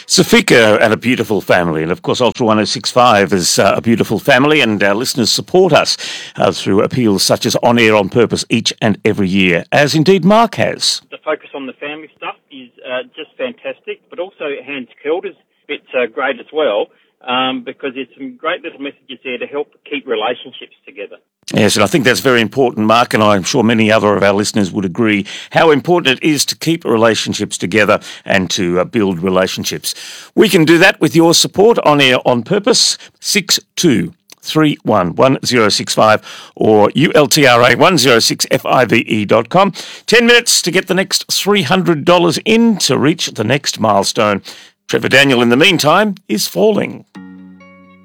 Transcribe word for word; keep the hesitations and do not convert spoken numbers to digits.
Safika and a beautiful family. And of course, Ultra one oh six point five is uh, a beautiful family, and our listeners support us uh, through appeals such as On Air on Purpose each and every year, as indeed Mark has. The focus on the family stuff is uh, just fantastic, but also Hands Curled is it's uh, great as well, um, because there's some great little messages there to help keep relationships together. Yes, and I think that's very important, Mark, and I'm sure many other of our listeners would agree how important it is to keep relationships together and to uh, build relationships. We can do that with your support on Air on Purpose, six two three one one zero six five or U L T R A one oh six five dot com. Ten minutes to get the next three hundred dollars in to reach the next milestone. Trevor Daniel, in the meantime, is falling.